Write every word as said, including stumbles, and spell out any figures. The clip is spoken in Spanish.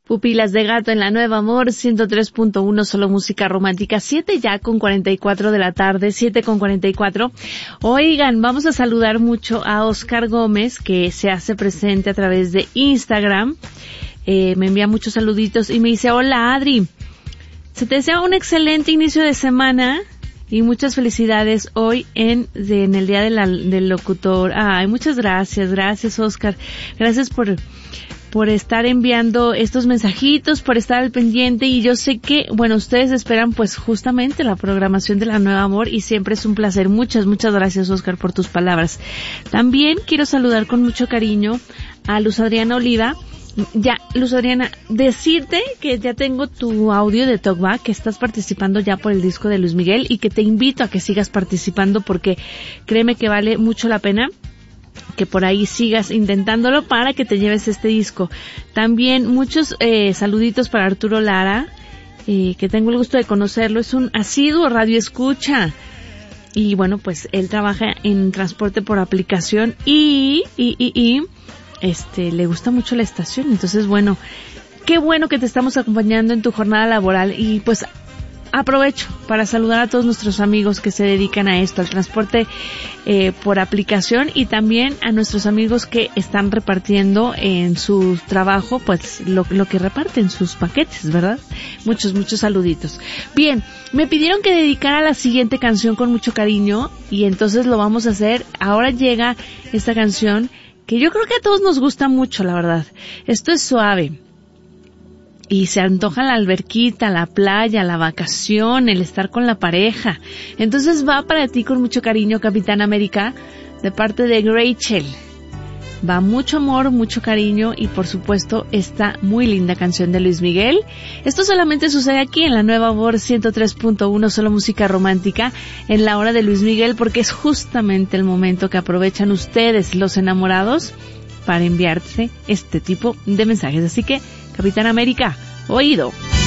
Pupilas de Gato en la Nueva Amor, ciento tres punto uno, solo música romántica, siete ya con cuarenta y cuatro de la tarde, siete con cuarenta y cuatro. Oigan, vamos a saludar mucho a Oscar Gómez, que se hace presente a través de Instagram. Eh, me envía muchos saluditos y me dice, hola Adri, se te desea un excelente inicio de semana y muchas felicidades hoy en, de, en el Día de la, del Locutor. Ay, muchas gracias, gracias Oscar, gracias por... por estar enviando estos mensajitos, por estar al pendiente, y yo sé que, bueno, ustedes esperan pues justamente la programación de la Nueva Amor y siempre es un placer. Muchas, muchas gracias Oscar por tus palabras. También quiero saludar con mucho cariño a Luz Adriana Oliva. Ya, Luz Adriana, decirte que ya tengo tu audio de Talkback, que estás participando ya por el disco de Luis Miguel y que te invito a que sigas participando porque créeme que vale mucho la pena que por ahí sigas intentándolo para que te lleves este disco. También muchos eh, saluditos para Arturo Lara, eh, que tengo el gusto de conocerlo, es un asiduo radio escucha. Y bueno, pues él trabaja en transporte por aplicación y, y, y, y, este, le gusta mucho la estación. Entonces, bueno, qué bueno que te estamos acompañando en tu jornada laboral y pues aprovecho para saludar a todos nuestros amigos que se dedican a esto, al transporte eh, por aplicación, y también a nuestros amigos que están repartiendo en su trabajo, pues lo, lo que reparten, sus paquetes, ¿verdad? Muchos, muchos saluditos. Bien, me pidieron que dedicara la siguiente canción con mucho cariño y entonces lo vamos a hacer. Ahora llega esta canción que yo creo que a todos nos gusta mucho, la verdad. Esto es Suave. Y se antoja la alberquita, la playa, la vacación, el estar con la pareja. Entonces va para ti con mucho cariño, Capitán América, de parte de Rachel. Va mucho amor, mucho cariño y por supuesto esta muy linda canción de Luis Miguel. Esto solamente sucede aquí en la Nueva Amor ciento tres punto uno, solo música romántica, en la hora de Luis Miguel, porque es justamente el momento que aprovechan ustedes, los enamorados, para enviarse este tipo de mensajes. Así que, Capitán América, oído.